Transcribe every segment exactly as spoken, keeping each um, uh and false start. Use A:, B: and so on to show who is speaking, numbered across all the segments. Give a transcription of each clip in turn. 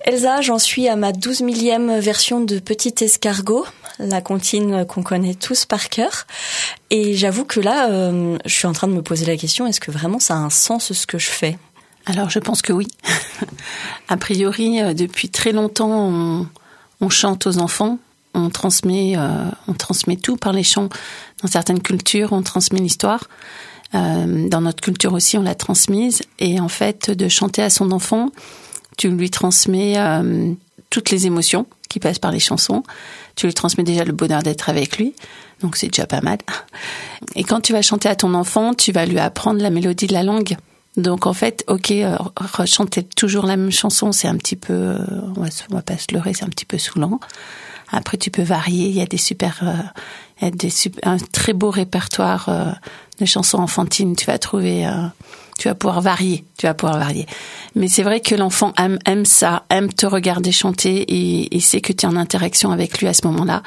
A: Elsa, j'en suis à ma douze millième version de Petit Escargot, la comptine qu'on connaît tous par cœur. Et j'avoue que là, euh, je suis en train de me poser la question, est-ce que vraiment ça a un sens ce que je fais ?
B: Alors je pense que oui. A priori, euh, depuis très longtemps, on, on chante aux enfants, on transmet, euh, on transmet tout par les chants. Dans certaines cultures, on transmet l'histoire. Euh, dans notre culture aussi, on l'a transmise. Et en fait, de chanter à son enfant, tu lui transmets euh, toutes les émotions qui passent par les chansons. Tu lui transmets déjà le bonheur d'être avec lui. Donc c'est déjà pas mal. Et quand tu vas chanter à ton enfant, tu vas lui apprendre la mélodie de la langue. Donc en fait, ok, euh, chanter toujours la même chanson, c'est un petit peu, euh, on, va, on va pas se leurrer, c'est un petit peu saoulant. Après, tu peux varier. Il y a des super, euh, il y a des super, un très beau répertoire euh, de chansons enfantines. Tu vas trouver, euh, tu vas pouvoir varier. Tu vas pouvoir varier. Mais c'est vrai que l'enfant aime, aime ça, aime te regarder chanter et, et sait que tu es en interaction avec lui à ce moment-là.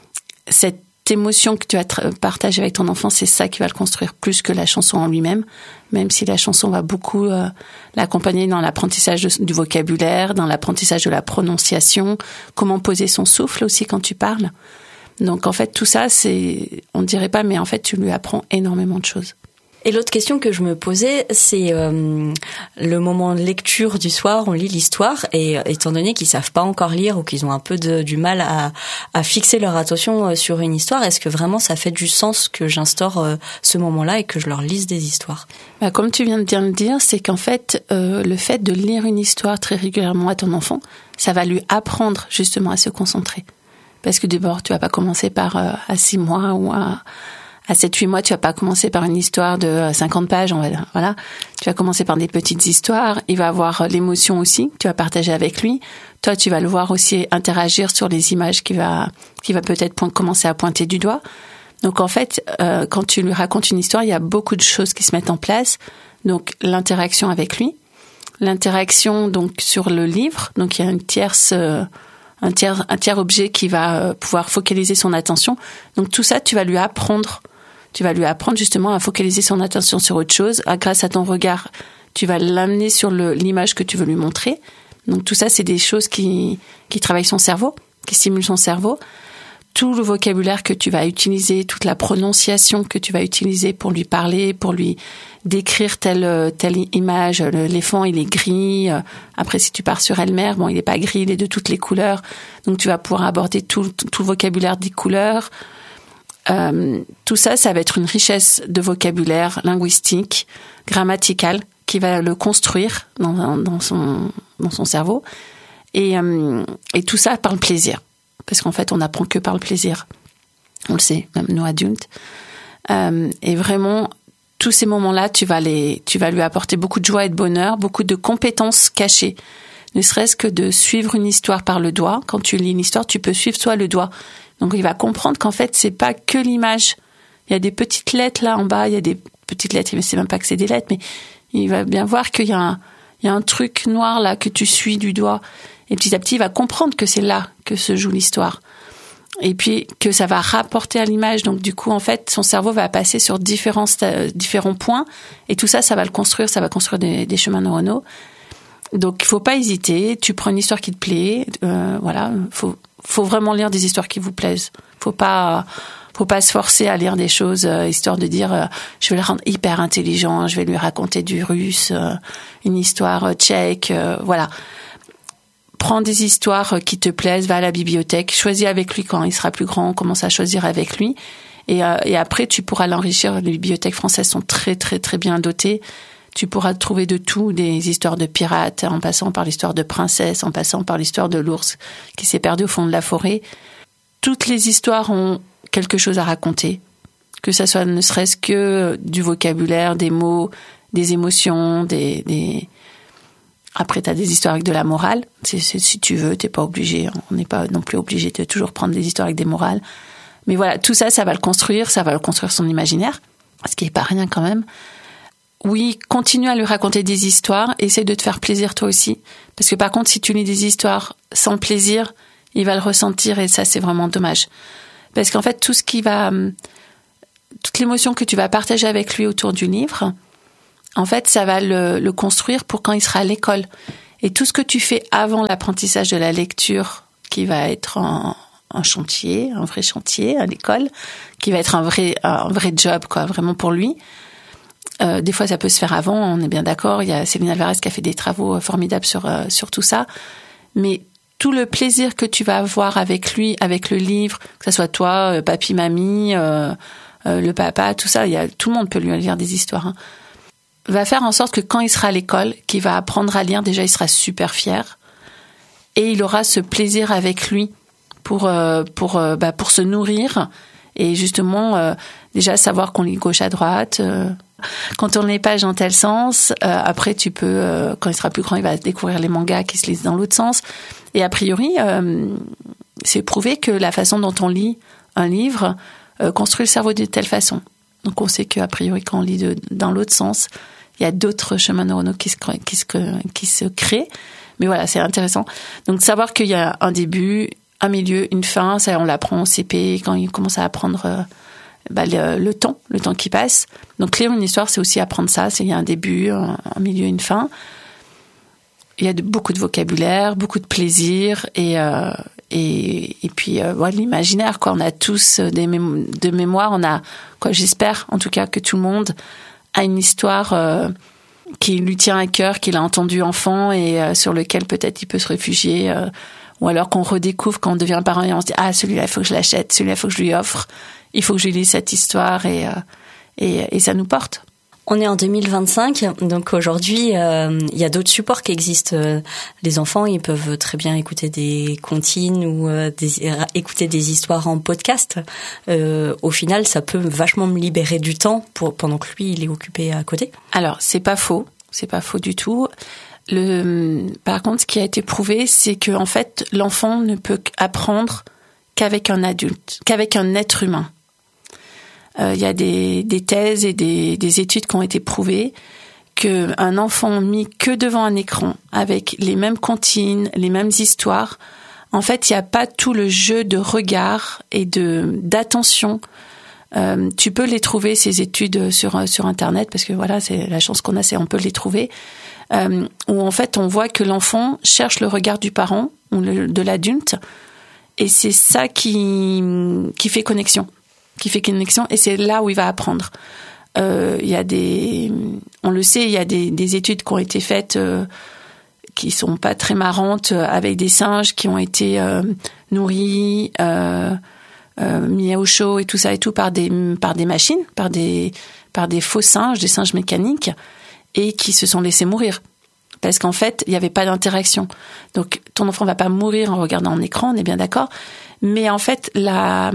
B: Cette émotion que tu vas partager avec ton enfant, c'est ça qui va le construire plus que la chanson en lui-même. Même si la chanson va beaucoup euh, l'accompagner dans l'apprentissage de, du vocabulaire, dans l'apprentissage de la prononciation, comment poser son souffle aussi quand tu parles. Donc en fait tout ça, c'est, on ne dirait pas, mais en fait tu lui apprends énormément de choses.
A: Et l'autre question que je me posais, c'est euh, le moment de lecture du soir, on lit l'histoire, et étant donné qu'ils savent pas encore lire ou qu'ils ont un peu de, du mal à, à fixer leur attention sur une histoire, est-ce que vraiment ça fait du sens que j'instaure euh, ce moment-là et que je leur lise des histoires ?
B: Bah, comme tu viens de bien le dire, c'est qu'en fait, euh, le fait de lire une histoire très régulièrement à ton enfant, ça va lui apprendre justement à se concentrer. Parce que d'abord, tu vas pas commencer par euh, à six mois ou à... À sept huit mois, tu vas pas commencer par une histoire de cinquante pages, on va dire. Voilà. Tu vas commencer par des petites histoires. Il va avoir l'émotion aussi que tu vas partager avec lui. Toi, tu vas le voir aussi interagir sur les images qu'il va, qu'il va peut-être point, commencer à pointer du doigt. Donc, en fait, euh, quand tu lui racontes une histoire, il y a beaucoup de choses qui se mettent en place. Donc, l'interaction avec lui. L'interaction, donc, sur le livre. Donc, il y a une tierce, euh, un tiers, un tiers objet qui va pouvoir focaliser son attention. Donc, tout ça, tu vas lui apprendre. Tu vas lui apprendre justement à focaliser son attention sur autre chose. Grâce à ton regard, tu vas l'amener sur le, l'image que tu veux lui montrer. Donc tout ça, c'est des choses qui, qui travaillent son cerveau, qui stimulent son cerveau. Tout le vocabulaire que tu vas utiliser, toute la prononciation que tu vas utiliser pour lui parler, pour lui décrire telle, telle image. L'éléphant, il est gris. Après, si tu pars sur Elmer, bon, il n'est pas gris, il est de toutes les couleurs. Donc tu vas pouvoir aborder tout, tout le vocabulaire des couleurs. Euh, tout ça, ça va être une richesse de vocabulaire linguistique, grammatical, qui va le construire dans, dans, son, dans son cerveau. Et, euh, et tout ça par le plaisir. Parce qu'en fait, on n'apprend que par le plaisir. On le sait, même nous adultes. Euh, et vraiment, tous ces moments-là, tu vas, les, tu vas lui apporter beaucoup de joie et de bonheur, beaucoup de compétences cachées. Ne serait-ce que de suivre une histoire par le doigt. Quand tu lis une histoire, tu peux suivre soit le doigt. Donc, il va comprendre qu'en fait, c'est pas que l'image. Il y a des petites lettres là en bas, il y a des petites lettres, il ne sait même pas que c'est des lettres, mais il va bien voir qu'il y a un, il y a un truc noir là que tu suis du doigt. Et petit à petit, il va comprendre que c'est là que se joue l'histoire. Et puis, que ça va rapporter à l'image. Donc, du coup, en fait, son cerveau va passer sur différents, sta- différents points. Et tout ça, ça va le construire, ça va construire des, des chemins neuronaux. Donc, il faut pas hésiter. Tu prends une histoire qui te plaît. Euh, voilà, faut faut vraiment lire des histoires qui vous plaisent. Faut pas faut pas se forcer à lire des choses euh, histoire de dire euh, je vais le rendre hyper intelligent, je vais lui raconter du russe, euh, une histoire euh, tchèque, euh, voilà. Prends des histoires qui te plaisent, va à la bibliothèque, choisis avec lui quand il sera plus grand, commence à choisir avec lui et euh, et après tu pourras l'enrichir. Les bibliothèques françaises sont très très très bien dotées. Tu pourras trouver de tout, des histoires de pirates, en passant par l'histoire de princesse, en passant par l'histoire de l'ours qui s'est perdu au fond de la forêt. Toutes les histoires ont quelque chose à raconter, que ça soit ne serait-ce que du vocabulaire, des mots, des émotions, des... des... Après, tu as des histoires avec de la morale. C'est, c'est, si tu veux, tu n'es pas obligé. On n'est pas non plus obligé de toujours prendre des histoires avec des morales. Mais voilà, tout ça, ça va le construire, ça va le construire son imaginaire, ce qui n'est pas rien quand même. Oui, continue à lui raconter des histoires, essaie de te faire plaisir toi aussi. Parce que par contre, si tu lis des histoires sans plaisir, il va le ressentir et ça, c'est vraiment dommage. Parce qu'en fait, tout ce qui va... toute l'émotion que tu vas partager avec lui autour du livre, en fait, ça va le, le construire pour quand il sera à l'école. Et tout ce que tu fais avant l'apprentissage de la lecture, qui va être un, un chantier, un vrai chantier à l'école, qui va être un vrai, un vrai job, quoi, vraiment pour lui. Euh, des fois, ça peut se faire avant, on est bien d'accord. Il y a Céline Alvarez qui a fait des travaux formidables sur, euh, sur tout ça. Mais tout le plaisir que tu vas avoir avec lui, avec le livre, que ce soit toi, euh, papy, mamie, euh, euh, le papa, tout ça, il y a, tout le monde peut lui lire des histoires, hein, va faire en sorte que quand il sera à l'école, qu'il va apprendre à lire, déjà il sera super fier et il aura ce plaisir avec lui pour euh, pour euh, bah, pour se nourrir et justement euh, déjà savoir qu'on lit gauche à droite. Euh, Quand on les pages dans tel sens, euh, après tu peux, euh, quand il sera plus grand, il va découvrir les mangas qui se lisent dans l'autre sens. Et a priori, euh, c'est prouvé que la façon dont on lit un livre euh, construit le cerveau de telle façon. Donc on sait qu'a priori, quand on lit de, dans l'autre sens, il y a d'autres chemins neuronaux qui se, qui se, qui se créent. Mais voilà, c'est intéressant. Donc savoir qu'il y a un début, un milieu, une fin, ça on l'apprend au C P, quand il commence à apprendre... Euh, Bah, le, le temps, le temps qui passe. Donc lire une histoire, c'est aussi apprendre ça. C'est il y a un début, un, un milieu, une fin. Il y a de, beaucoup de vocabulaire, beaucoup de plaisir et euh, et, et puis euh, ouais, l'imaginaire, quoi. On a tous des mém- de mémoire. On a quoi. J'espère, en tout cas, que tout le monde a une histoire euh, qui lui tient à cœur, qu'il a entendu enfant et euh, sur lequel peut-être il peut se réfugier. Euh, ou alors qu'on redécouvre quand on devient parent et on se dit ah celui-là il faut que je l'achète, celui-là il faut que je lui offre. Il faut que je lise cette histoire et, euh, et, et ça nous porte.
A: On est en deux mille vingt-cinq, donc aujourd'hui, euh, il y a d'autres supports qui existent. Les enfants, ils peuvent très bien écouter des comptines ou euh, des, écouter des histoires en podcast. Euh, au final, ça peut vachement me libérer du temps pour, pendant que lui, il est occupé à côté.
B: Alors, c'est pas faux. C'est pas faux du tout. Le, par contre, ce qui a été prouvé, c'est que en fait, l'enfant ne peut apprendre qu'avec un adulte, qu'avec un être humain. Il euh, y a des, des thèses et des, des études qui ont été prouvées qu'un enfant mis que devant un écran, avec les mêmes comptines, les mêmes histoires, en fait, il n'y a pas tout le jeu de regard et de d'attention. Euh, tu peux les trouver, ces études, sur, sur Internet, parce que voilà, c'est la chance qu'on a, c'est on peut les trouver, euh, où en fait, on voit que l'enfant cherche le regard du parent ou le, de l'adulte, et c'est ça qui, qui fait connexion. qui fait connexion et c'est là où il va apprendre. Euh, il y a des, on le sait, il y a des, des études qui ont été faites euh, qui sont pas très marrantes avec des singes qui ont été euh, nourris, euh, euh, mis au chaud et tout ça et tout par des par des machines, par des par des faux singes, des singes mécaniques et qui se sont laissés mourir. Parce qu'en fait, il n'y avait pas d'interaction. Donc, ton enfant va pas mourir en regardant un écran, on est bien d'accord. Mais en fait, la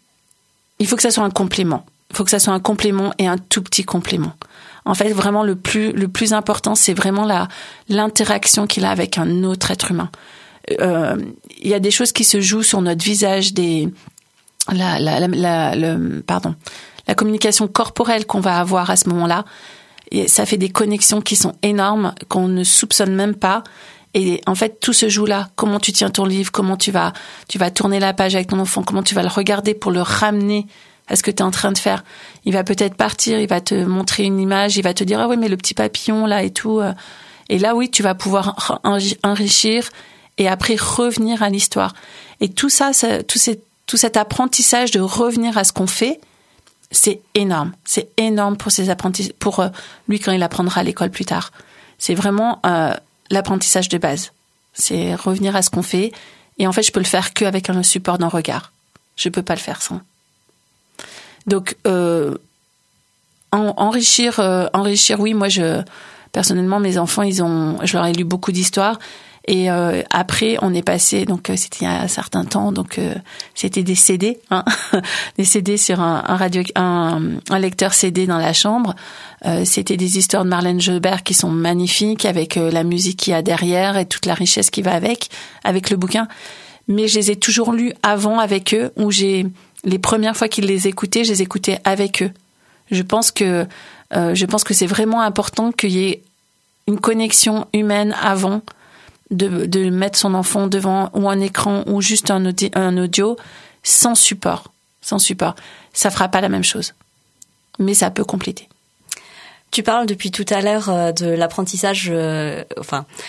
B: il faut que ça soit un complément. Il faut que ça soit un complément et un tout petit complément. En fait, vraiment, le plus, le plus important, c'est vraiment la, l'interaction qu'il a avec un autre être humain. Euh, il y a des choses qui se jouent sur notre visage, des, la, la, la, la, le, pardon, la communication corporelle qu'on va avoir à ce moment-là. Et ça fait des connexions qui sont énormes, qu'on ne soupçonne même pas. Et en fait, tout se joue là. Comment tu tiens ton livre, comment tu vas, tu vas tourner la page avec ton enfant, comment tu vas le regarder pour le ramener à ce que tu es en train de faire. Il va peut-être partir, il va te montrer une image, il va te dire ah oui mais le petit papillon là et tout. Et là oui, tu vas pouvoir enrichir et après revenir à l'histoire. Et tout ça, ça tout, ces, tout cet apprentissage de revenir à ce qu'on fait, c'est énorme. C'est énorme pour ses apprentissages, pour lui quand il apprendra à l'école plus tard. C'est vraiment euh, l'apprentissage de base. C'est revenir à ce qu'on fait. Et en fait, je peux le faire qu'avec un support d'un regard. Je peux pas le faire sans. Donc, euh, en, enrichir, euh, enrichir, oui, moi, je, personnellement, mes enfants, ils ont, je leur ai lu beaucoup d'histoires. Et euh, après, on est passé, donc euh, c'était il y a un certain temps, donc euh, c'était des C D, hein, des C D sur un, un radio, un, un lecteur C D dans la chambre. Euh, c'était des histoires de Marlène Jobert qui sont magnifiques, avec euh, la musique qu'il y a derrière et toute la richesse qui va avec, avec le bouquin. Mais je les ai toujours lus avant avec eux, où j'ai les premières fois qu'ils les écoutaient, je les écoutais avec eux. Je pense que euh, je pense que c'est vraiment important qu'il y ait une connexion humaine avant. De, de mettre son enfant devant ou un écran ou juste un audio, un audio sans support, sans support. Ça fera pas la même chose, mais ça peut compléter.
A: Tu parles depuis tout à l'heure de l'apprentissage, euh, enfin,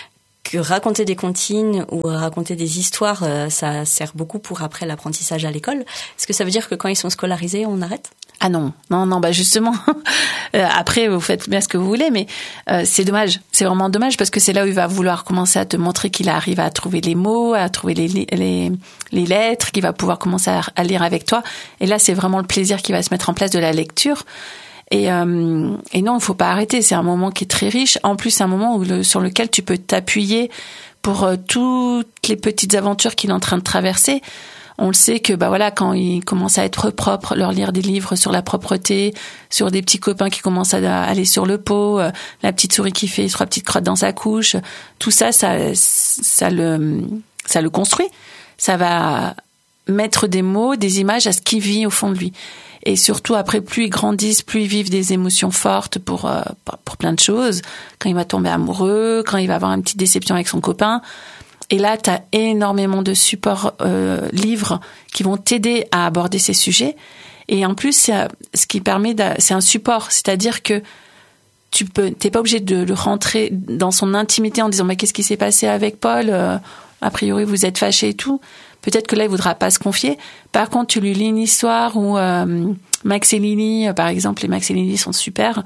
A: que raconter des comptines ou raconter des histoires, euh, ça sert beaucoup pour après l'apprentissage à l'école. Est-ce que ça veut dire que quand ils sont scolarisés, on arrête ?
B: Ah non, non, non, bah justement. euh, après, vous faites bien ce que vous voulez, mais euh, c'est dommage. C'est vraiment dommage parce que c'est là où il va vouloir commencer à te montrer qu'il arrive à trouver les mots, à trouver les les, les lettres, qu'il va pouvoir commencer à, à lire avec toi. Et là, c'est vraiment le plaisir qui va se mettre en place de la lecture. Et, euh, et non, il faut pas arrêter. C'est un moment qui est très riche. En plus, c'est un moment où le, sur lequel tu peux t'appuyer pour euh, toutes les petites aventures qu'il est en train de traverser. On le sait que bah voilà, quand ils commencent à être propres, leur lire des livres sur la propreté, sur des petits copains qui commencent à aller sur le pot, euh, la petite souris qui fait trois petites crottes dans sa couche, tout ça, ça, ça le, ça le construit. Ça va mettre des mots, des images à ce qu'il vit au fond de lui. Et surtout après, plus ils grandissent, plus ils vivent des émotions fortes pour euh, pour plein de choses. Quand il va tomber amoureux, quand il va avoir une petite déception avec son copain. Et là, tu as énormément de supports euh, livres qui vont t'aider à aborder ces sujets. Et en plus, c'est, ce qui permet, de, c'est un support, c'est-à-dire que tu peux, t'es pas obligé de le rentrer dans son intimité en disant mais qu'est-ce qui s'est passé avec Paul, euh, a priori vous êtes fâchés et tout. Peut-être que là il voudra pas se confier. Par contre, tu lui lis une histoire où euh, Max et Lily, par exemple, les Max et Lily sont super.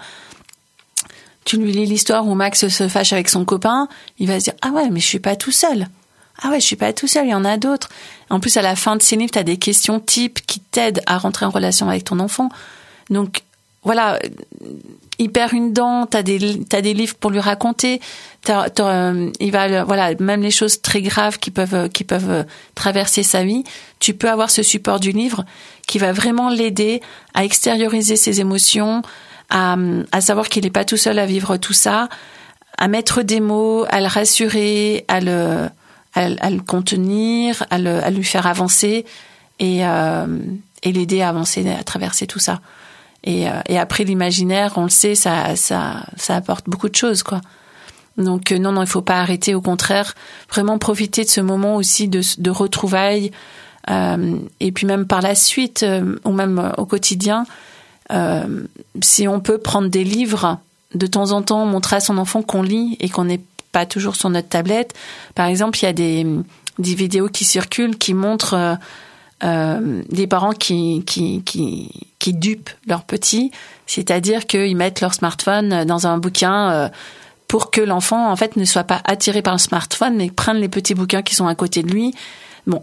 B: Tu lui lis l'histoire où Max se fâche avec son copain, il va se dire « Ah ouais, mais je suis pas tout seul. Ah ouais, je suis pas tout seul, il y en a d'autres. » En plus, à la fin de ces livres, tu as des questions types qui t'aident à rentrer en relation avec ton enfant. Donc, voilà, il perd une dent, tu as des, t'as des livres pour lui raconter. T'as, t'as, euh, il va, voilà, même les choses très graves qui peuvent, qui peuvent traverser sa vie, tu peux avoir ce support du livre qui va vraiment l'aider à extérioriser ses émotions, À, à savoir qu'il n'est pas tout seul à vivre tout ça, à mettre des mots, à le rassurer, à le, à, à le contenir, à, le, à lui faire avancer et, euh, et l'aider à avancer, à traverser tout ça. Et, euh, et après, l'imaginaire, on le sait, ça, ça, ça apporte beaucoup de choses, quoi. Donc euh, non, non, il faut pas arrêter, au contraire, vraiment profiter de ce moment aussi de, de retrouvailles, euh, et puis même par la suite, euh, ou même euh, au quotidien, Euh, si on peut prendre des livres de temps en temps, montrer à son enfant qu'on lit et qu'on n'est pas toujours sur notre tablette. Par exemple, il y a des, des vidéos qui circulent qui montrent euh, euh, des parents qui, qui, qui, qui dupent leurs petits, c'est-à-dire qu'ils mettent leur smartphone dans un bouquin euh, pour que l'enfant en fait ne soit pas attiré par le smartphone, mais prenne les petits bouquins qui sont à côté de lui. Bon,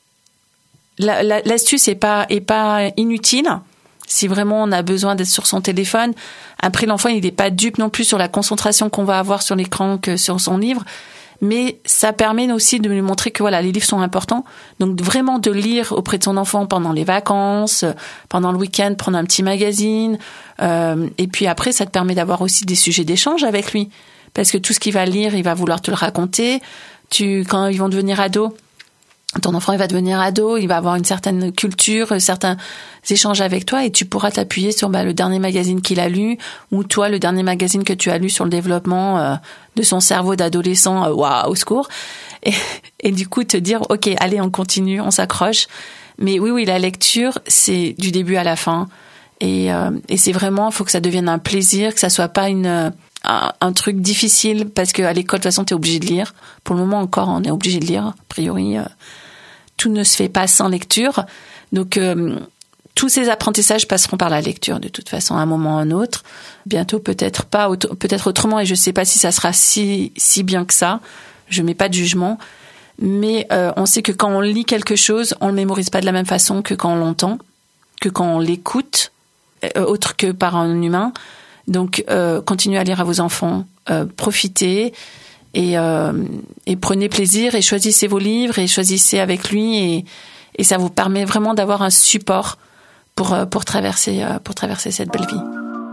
B: la, la, l'astuce est pas est pas inutile. Si vraiment on a besoin d'être sur son téléphone, après l'enfant il n'est pas dupe non plus sur la concentration qu'on va avoir sur l'écran que sur son livre, mais ça permet aussi de lui montrer que voilà, les livres sont importants. Donc vraiment de lire auprès de son enfant pendant les vacances, pendant le week-end, prendre un petit magazine, euh, et puis après ça te permet d'avoir aussi des sujets d'échange avec lui, parce que tout ce qu'il va lire, il va vouloir te le raconter. Tu, quand ils vont devenir ados, ton enfant il va devenir ado, il va avoir une certaine culture, certains échanges avec toi, et tu pourras t'appuyer sur bah, le dernier magazine qu'il a lu, ou toi le dernier magazine que tu as lu sur le développement euh, de son cerveau d'adolescent. Waouh, wow, au secours. Et, et du coup te dire ok, allez, on continue, on s'accroche. Mais oui oui, la lecture c'est du début à la fin, et, euh, et c'est vraiment, faut que ça devienne un plaisir, que ça soit pas une un, un truc difficile, parce qu'à l'école de toute façon t'es obligé de lire. Pour le moment encore on est obligé de lire, a priori euh, tout ne se fait pas sans lecture. Donc euh, tous ces apprentissages passeront par la lecture de toute façon à un moment ou à un autre. Bientôt peut-être pas, peut-être autrement, et je sais pas si ça sera si si bien que ça. Je mets pas de jugement, mais euh, on sait que quand on lit quelque chose, on le mémorise pas de la même façon que quand on l'entend, que quand on l'écoute, euh, autre que par un humain. Donc euh, continuez à lire à vos enfants, euh, profitez. Et, euh, et prenez plaisir et choisissez vos livres et choisissez avec lui, et, et ça vous permet vraiment d'avoir un support pour, pour, traverser, pour traverser cette belle vie.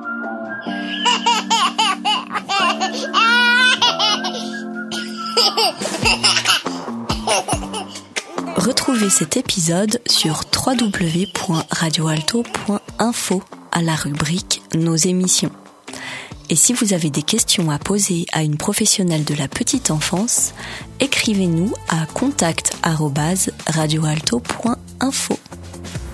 A: Retrouvez cet épisode sur w w w point radio alto point info à la rubrique Nos émissions. Et si vous avez des questions à poser à une professionnelle de la petite enfance, écrivez-nous à contact arobase radio alto point info.